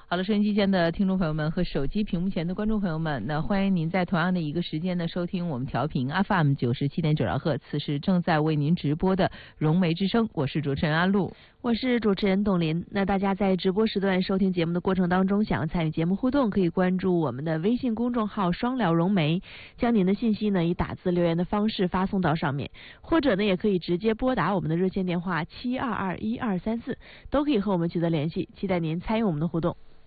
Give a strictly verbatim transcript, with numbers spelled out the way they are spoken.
好了，收音机前的听众朋友们和手机屏幕前的观众朋友们，那欢迎您在同样的一个时间呢收听我们调频 F M 九十七点九兆赫，此时正在为您直播的融媒之声，我是主持人阿露， 我是主持人董林。那大家在直播时段收听节目的过程当中，想要参与节目互动，可以关注我们的微信公众号双聊融媒，将您的信息呢以打字留言的方式发送到上面，或者呢也可以直接拨打我们的热线电话七二二一二三四，都可以和我们取得联系，期待您参与我们的互动。